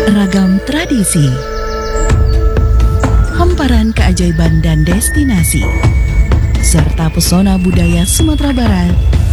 Ragam tradisi, hamparan keajaiban dan destinasi, serta pesona budaya Sumatera Barat